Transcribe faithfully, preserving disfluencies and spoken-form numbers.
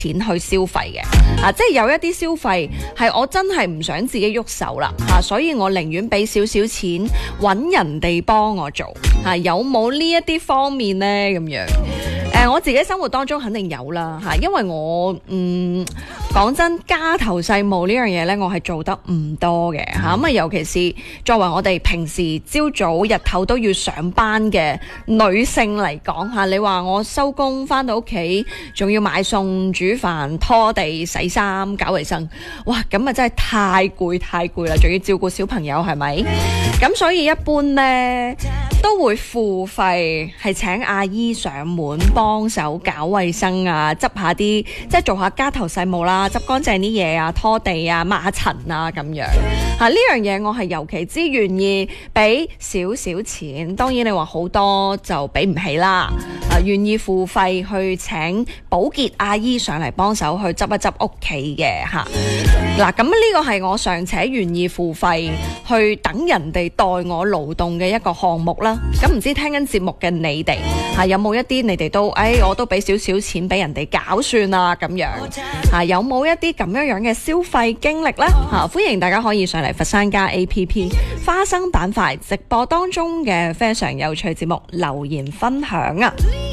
錢去消費嘅啊，即係有一啲消費係我真係唔想自己喐手啦嚇、啊，所以我寧願俾少少錢揾人哋幫我做嚇、啊，有冇呢一啲方面呢？咁樣？誒、呃，我自己生活當中肯定有啦嚇、啊，因為我嗯講真，家頭細務呢樣嘢呢，我係做得唔多嘅嚇，咁啊尤其是作為我哋平時朝早日頭都要上班嘅女性嚟講嚇，你話我收工返到屋企，仲要買餸、煮飯、拖地、洗衫、搞衞生，哇！咁啊真係太攰太攰啦，仲要照顧小朋友係咪？咁所以一般呢，都會付費係請阿姨上門幫手搞衞生啊，執下啲即係做下家頭細務啦，執乾淨啲嘢啊，拖地啊，抹下塵啊咁樣嚇。呢樣嘢我係尤其之願意俾少少錢，當然你話好多就俾唔起啦。啊，願意付費去請保潔阿姨上嚟幫手去執一執屋企嘅嚇。嗱，咁呢個係我尚且願意付費去等人哋代我勞動嘅一個項目啦。咁唔知聽緊節目嘅你哋嚇、啊、有冇一啲你哋都誒、哎、我都俾少少錢俾人哋搞算啊咁樣嚇、啊？有冇一啲咁樣樣嘅消費經歷呢？嚇、啊？歡迎大家可以上嚟佛山家 A P P 花生板塊直播當中嘅非常有趣節目留言分享啊！